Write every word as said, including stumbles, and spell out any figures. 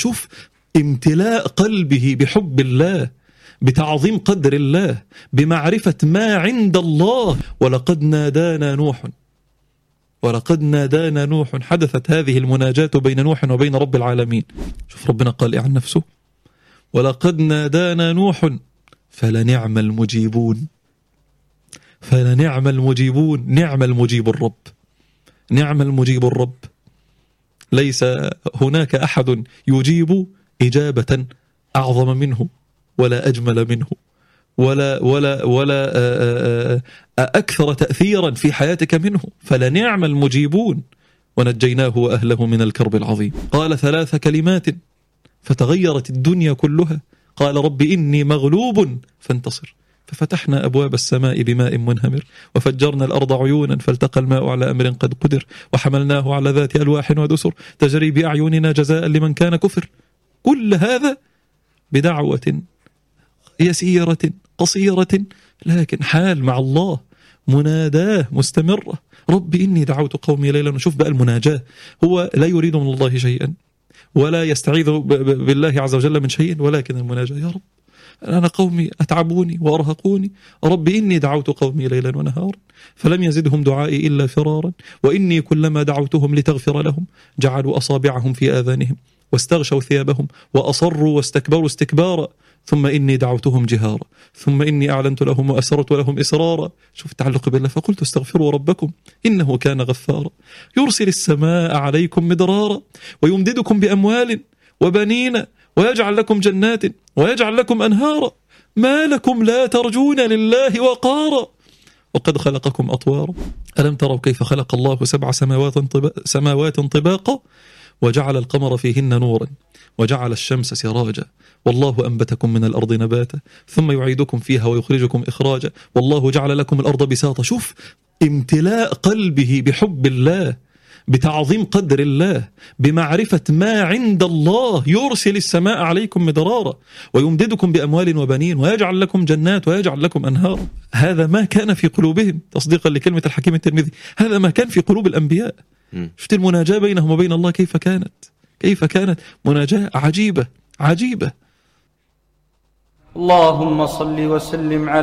شوف امتلاء قلبه بحب الله، بتعظيم قدر الله، بمعرفة ما عند الله. ولقد نادانا نوح، ولقد نادانا نوح. حدثت هذه المناجاة بين نوح وبين رب العالمين. شوف ربنا قال إيه عن نفسه: ولقد نادانا نوح فلنعم المجيبون. فلنعم المجيبون. نعم المجيب الرب، نعم المجيب الرب. ليس هناك أحد يجيب إجابة أعظم منه ولا أجمل منه ولا ولا ولا أكثر تأثيرا في حياتك منه. فلنعم المجيبون. ونجيناه وأهله من الكرب العظيم. قال ثلاث كلمات فتغيرت الدنيا كلها. قال: رب إني مغلوب فانتصر. ففتحنا أبواب السماء بماء منهمر وفجرنا الأرض عيونا فالتقى الماء على أمر قد قدر وحملناه على ذات ألواح ودسر تجري بأعيننا جزاء لمن كان كفر. كل هذا بدعوة يسيرة قصيرة، لكن حال مع الله، مناداه مستمرة: رب إني دعوت قومي ليلا. وشوف بقى المناجاة، هو لا يريد من الله شيئا ولا يستعيذ بالله عز وجل من شيء، ولكن المناجاة: يا رب أنا قومي أتعبوني وأرهقوني، رب إني دعوت قومي ليلا ونهارا فلم يزدهم دعائي إلا فرارا وإني كلما دعوتهم لتغفر لهم جعلوا أصابعهم في آذانهم واستغشوا ثيابهم وأصروا واستكبروا استكبارا ثم إني دعوتهم جهارا ثم إني أعلنت لهم وأسررت لهم إسرارا. شوف التعلق بالله: فقلت استغفروا ربكم إنه كان غفارا يرسل السماء عليكم مدرارا ويمددكم بأموال وبنين ويجعل لكم جنات ويجعل لكم أنهارا ما لكم لا ترجون لله وقارا وقد خلقكم أطوارا ألم تروا كيف خلق الله سبع سماوات طباقا, سماوات طباقا وجعل القمر فيهن نورا وجعل الشمس سراجا والله أنبتكم من الأرض نباتا ثم يعيدكم فيها ويخرجكم إخراجا والله جعل لكم الأرض بساطا. شوف امتلاء قلبه بحب الله، بتعظيم قدر الله، بمعرفة ما عند الله. يرسل السماء عليكم مدرارا ويمددكم بأموال وبنين ويجعل لكم جنات ويجعل لكم أنهارا. هذا ما كان في قلوبهم، تصديقا لكلمة الحكيم الترمذي، هذا ما كان في قلوب الأنبياء. شفت المناجاة بينهم وبين الله كيف كانت، كيف كانت مناجاة عجيبة عجيبة. اللهم صل وسلم على